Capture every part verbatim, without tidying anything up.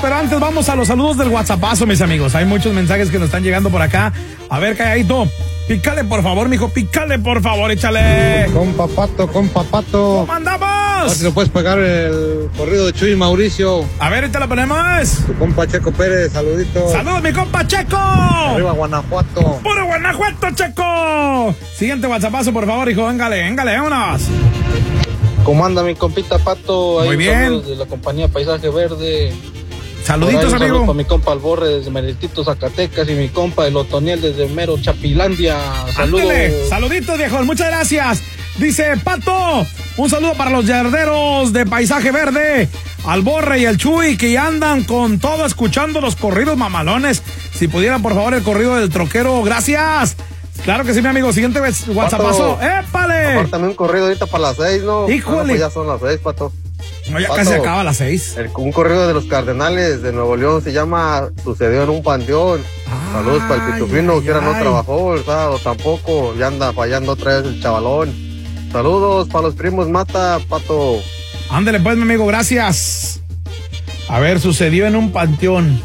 pero antes vamos a los saludos del WhatsAppazo, mis amigos. Hay muchos mensajes que nos están llegando por acá. A ver, calladito. Pícale, por favor, mijo, pícale, por favor, échale. Compa Pato, compa Pato. ¿Cómo andamos? A ver si lo puedes pegar el corrido de Chuy Mauricio. A ver, ahorita lo ponemos. Tu compa Checo Pérez, saluditos. ¡Saludos, mi compa Checo! Arriba Guanajuato. ¡Puro Guanajuato, Checo! Siguiente WhatsAppazo, por favor, hijo, véngale, véngale, vámonos. ¿Cómo anda mi compita Pato? Muy Ahí bien. De la compañía Paisaje Verde. Saluditos, ahí, amigo. Saludos para mi compa Alborre desde Meritito, Zacatecas, y mi compa El Otoniel desde Mero, Chapilandia. Saludos. Ándale. Saluditos, viejos, muchas gracias. Dice Pato, un saludo para los yarderos de Paisaje Verde, Alborre y el Chuy, que ya andan con todo escuchando los corridos mamalones. Si pudieran, por favor, el corrido del troquero, gracias. Claro que sí, mi amigo. Siguiente WhatsAppazo. ¡Épale! Apártame un corrido ahorita para las seis, ¿no? Híjole. Bueno, pues ya son las seis, Pato. No, ya Pato, casi acaba a las seis. El, un corrido de los Cardenales de Nuevo León se llama Sucedió en un panteón. Ay, Saludos para el Pitufino, ay, que ahora no ay. trabajó el sábado tampoco. Ya anda fallando otra vez el chavalón. Saludos para los primos Mata, Pato. Ándale pues, mi amigo, gracias. A ver, sucedió en un panteón.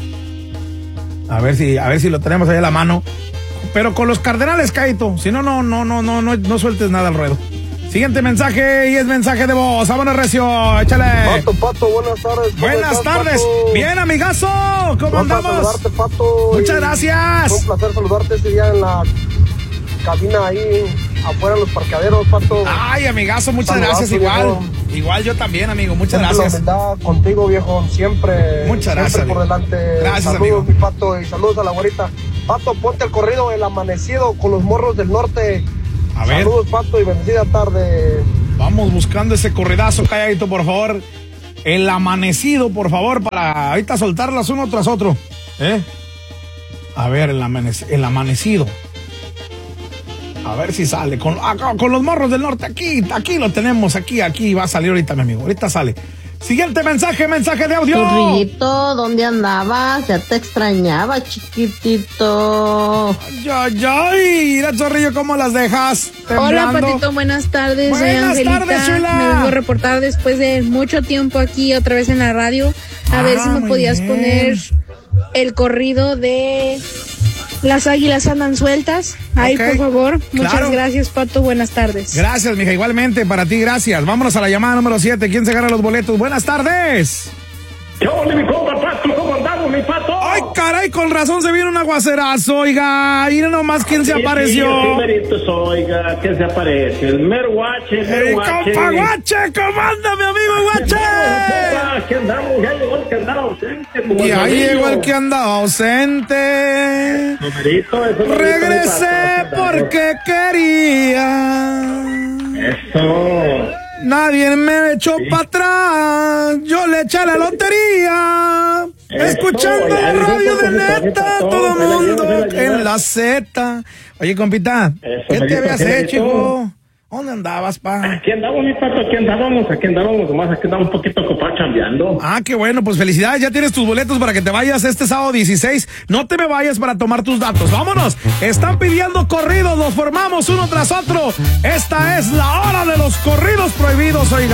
A ver si, a ver si lo tenemos ahí a la mano. Pero con los Cardenales, Caito. Si no, no, no, no, no, no, no sueltes nada al ruedo. Siguiente mensaje y es mensaje de voz. Vámonos, recio, échale. Pato, Pato, buenas tardes. ¿Cómo Buenas estás, tardes. Pato? Bien, amigazo. ¿Cómo Vamos a andamos? saludarte, Pato. Muchas y gracias. Fue un placer saludarte este día en la cabina ahí afuera en los parqueaderos, Pato. Ay, amigazo, muchas Saludazo, gracias. Igual. viejo. Igual yo también, amigo. Muchas Siempre gracias. La humildad contigo, viejo. Siempre. Muchas gracias, Siempre por amigo. delante. Gracias, saludos, amigo. mi Pato. Y saludos a la güerita. Pato, ponte el corrido El Amanecido con los Morros del Norte. A ver. Saludos, Pato, y bendecida tarde. Vamos buscando ese corridazo, calladito, por favor. El Amanecido, por favor, para ahorita soltarlas uno tras otro. ¿Eh? A ver, el, amanec- el Amanecido. A ver si sale. Con, acá, con los Morros del Norte. Aquí, aquí lo tenemos. Aquí, aquí va a salir ahorita, mi amigo. Ahorita sale. Siguiente mensaje, mensaje de audio. Zorrillito, ¿dónde andabas? Ya te extrañaba, chiquitito. Ay, ay, ay. Mira, Zorrillo, ¿cómo las dejas? Hola, Temblando. Patito, buenas tardes. Soy Buenas Angelita. tardes, chula. Me vengo a reportar después de mucho tiempo aquí otra vez en la radio. A Ah, ver si me muy podías bien. poner el corrido de Las Águilas Andan Sueltas. Ahí, Ok, por favor. Muchas claro. gracias, Pato. Buenas tardes. Gracias, mija. Igualmente, para ti, gracias. Vámonos a la llamada número siete. ¿Quién se gana los boletos? Buenas tardes. ¿Qué onda, mi compa Pato? ¿Cómo andamos, mi Pato? Ay, caray, con razón se viene un aguacerazo, oiga. Mira nomás quién se Sí, apareció. Sí, sí, meritos, oiga, ¿qué se aparece? El mero guache, el ¡Ey, mero guache. compa Guache! ¿Cómo anda, mi amigo Guache? Aquí andamos, ya llegó el que andaba ausente. como Ya el llegó rodillo. el que andaba ausente. Numerito, eso es Regresé porque quería. Eso. Nadie me echó Sí. para atrás. Yo le eché la lotería. Eso, Escuchando ya la dijo radio de que neta, todo, todo se la lleva, mundo se la lleva. en la Z. Oye, compita, Eso, ¿qué te Felito, habías ¿qué hecho, hizo? hijo? ¿Dónde andabas, pa? Aquí andamos, mi Pato, aquí andábamos, aquí andábamos, nomás aquí andamos un poquito ocupados chambeando. Ah, qué bueno, pues felicidades, ya tienes tus boletos para que te vayas este sábado dieciséis. No te me vayas para tomar tus datos. Vámonos, están pidiendo corridos, los formamos uno tras otro. Esta es la hora de los corridos prohibidos, oiga.